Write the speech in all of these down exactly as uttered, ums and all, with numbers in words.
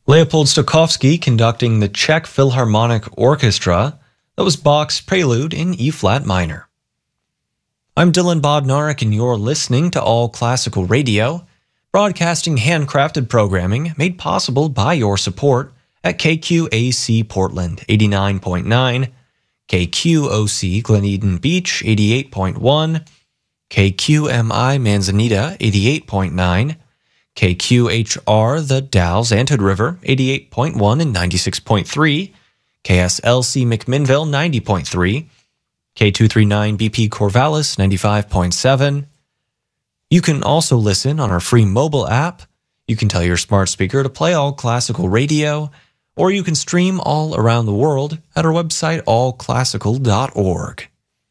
Leopold Stokowski conducting the Czech Philharmonic Orchestra. That was Bach's Prelude in E-flat minor. I'm Dylan Bodnarik, and you're listening to All Classical Radio, broadcasting handcrafted programming made possible by your support at K Q A C Portland eighty-nine point nine, K Q O C Glen Eden Beach eighty-eight point one, K Q M I Manzanita eighty-eight point nine, K Q H R The Dalles Anthood River eighty-eight point one and ninety-six point three, K S L C McMinnville ninety point three, K two thirty-nine B P Corvallis ninety-five point seven. You can also listen on our free mobile app. You can tell your smart speaker to play All Classical Radio, or you can stream all around the world at our website all classical dot org.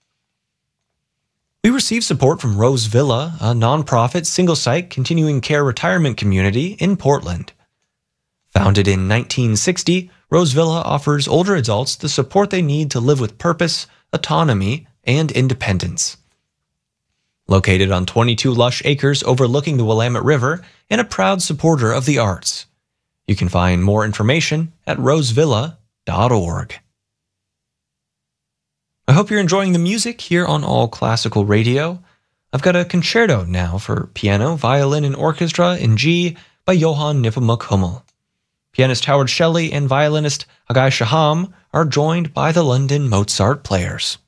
We receive support from Rose Villa, a nonprofit single-site continuing care retirement community in Portland. Founded in nineteen sixty, Rose Villa offers older adults the support they need to live with purpose, autonomy, and independence. Located on twenty-two lush acres overlooking the Willamette River and a proud supporter of the arts. You can find more information at rose villa dot org. I hope you're enjoying the music here on All Classical Radio. I've got a concerto now for piano, violin, and orchestra in G by Johann Nepomuk Hummel. Pianist Howard Shelley and violinist Hagai Shaham are joined by the London Mozart Players.